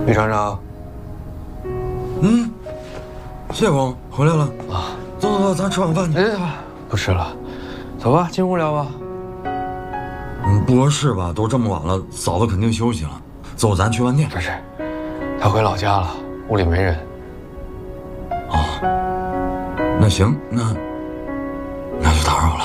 李厂长， 谢公回来了啊！ 走走走，咱吃晚饭去。 不吃了，走吧，进屋聊吧。 不合适吧？都这么晚了，嫂子肯定休息了。走，咱去饭店。 不是，他回老家了，屋里没人。 那行，那就打扰了。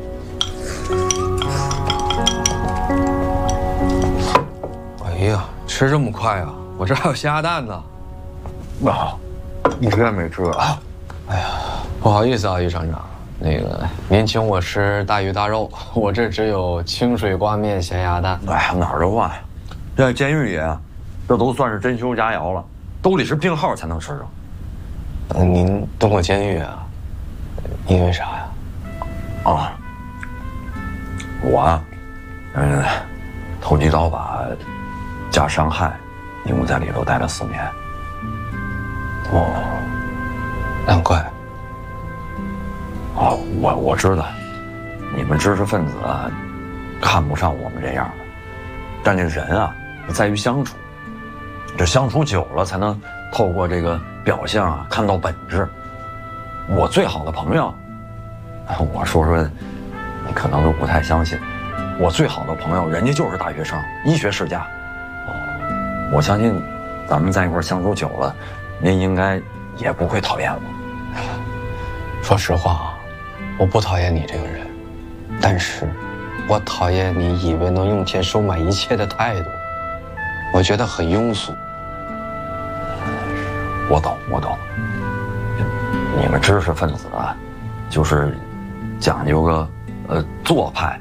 哎呀，吃这么快啊！我这还有虾蛋呢。 一直也没吃啊。 哎呀，不好意思啊，于厂长，那个您请我吃大鱼大肉，我这只有清水挂面、咸鸭蛋。 哎呀，哪儿的话呀？在监狱里啊，这都算是珍馐佳肴了，都得是病号才能吃上。 您蹲过监狱啊？因为啥呀？ 我，投机倒把加伤害，一共在里头待了4年。 难怪。 我知道，你们知识分子啊，看不上我们这样的，但这人啊，在于相处，这相处久了，才能透过这个表象啊，看到本质。我最好的朋友，我说你可能都不太相信，我最好的朋友，人家就是大学生，医学世家。我相信，咱们在一块相处久了，您应该也不会讨厌我。 说实话啊，我不讨厌你这个人，但是，我讨厌你以为能用钱收买一切的态度，我觉得很庸俗。 我懂。你们知识分子啊，就是讲究个做派。